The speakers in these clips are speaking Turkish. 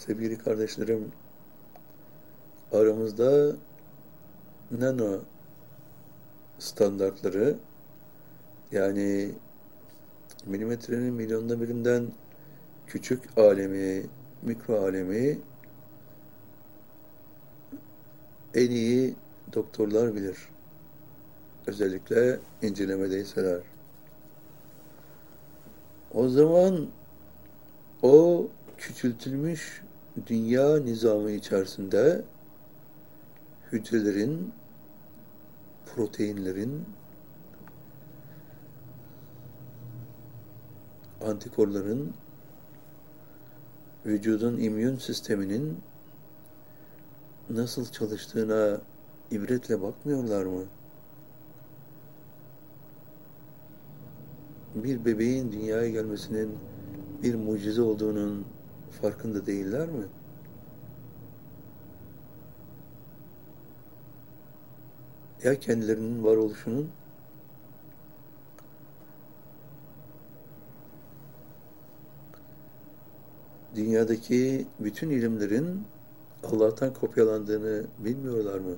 Sevgili kardeşlerim, aramızda nano standartları, yani milimetrenin milyonda birinden küçük alemi, mikro alemi en iyi doktorlar bilir. Özellikle incelemedeyseler. O zaman o küçültülmüş dünya nizamı içerisinde hücrelerin, proteinlerin, antikorların, vücudun immün sisteminin nasıl çalıştığına ibretle bakmıyorlar mı? Bir bebeğin dünyaya gelmesinin bir mucize olduğunun farkında değiller mi? Ya kendilerinin varoluşunun? Dünyadaki bütün ilimlerin Allah'tan kopyalandığını bilmiyorlar mı?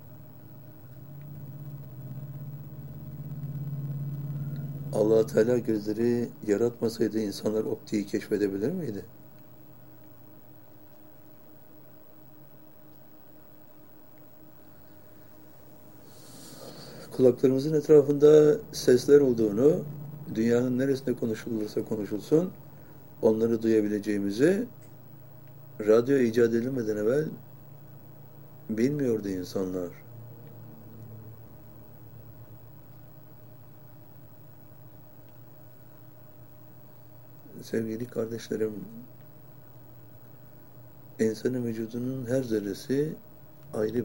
Allah Teala gözleri yaratmasaydı insanlar optiği keşfedebilir miydi? Kulaklarımızın etrafında sesler olduğunu, dünyanın neresinde konuşulursa konuşulsun, onları duyabileceğimizi radyo icat edilmeden evvel bilmiyordu insanlar. Sevgili kardeşlerim, insanın vücudunun her zerresi ayrı